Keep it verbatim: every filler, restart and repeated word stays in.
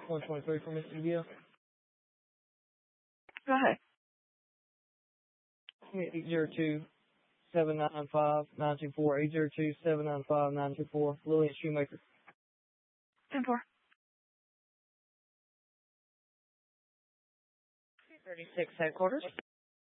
one twenty-three for Mississippi Gill. Go ahead. eight zero two, seven nine five, nine two four. eight zero two, seven nine five, nine two four. Lillian Shoemaker. ten four. thirty-six headquarters.